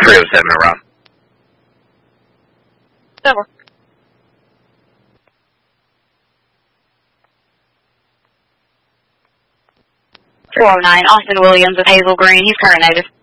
307 around. Over. 409, Austin Williams of Hazel Green. He's current native.